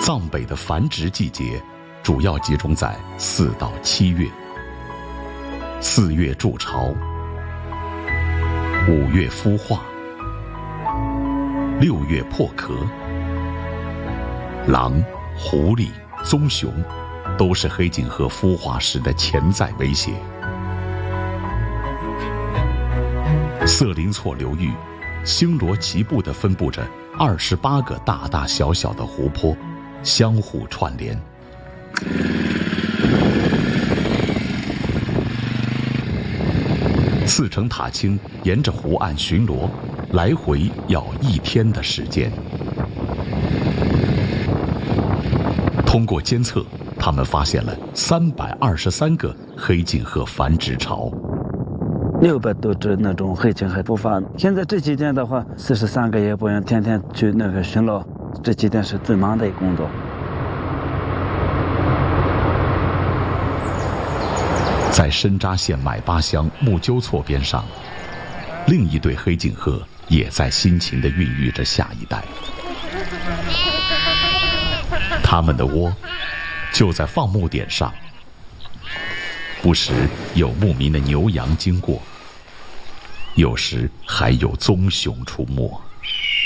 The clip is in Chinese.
藏北的繁殖季节主要集中在4到7月。4月筑巢，5月孵化，6月破壳。狼、狐狸、棕熊都是黑颈鹤孵化时的潜在威胁。色林措流域星罗棋布地分布着28个大大小小的湖泊，相互串联。4乘塔青沿着湖岸巡逻，来回要1天的时间。通过监测，他们发现了323个黑颈鹤繁殖巢 ，600多只那种黑颈鹤不发。现在这几天的话，43个也不用天天去那个巡逻，这几天是最忙的工作。 在深扎县买巴乡木鸠措边上，另一对黑颈鹤也在辛勤地孕育着下一代。它们的窝就在放牧点上，不时有牧民的牛羊经过，有时还有棕熊出没。